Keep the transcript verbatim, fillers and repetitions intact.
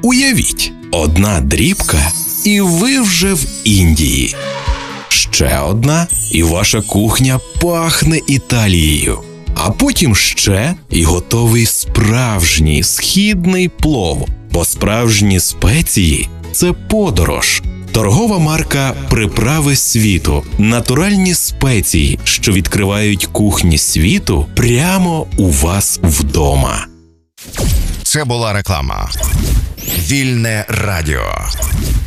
Уявіть, одна дрібка і ви вже в Індії. Ще одна і ваша кухня пахне Італією. А потім ще і готовий справжній східний плов. Бо справжні спеції – це подорож. Торгова марка «Приправи світу» – натуральні спеції, що відкривають кухні світу прямо у вас вдома. Це була реклама. Вільне радіо.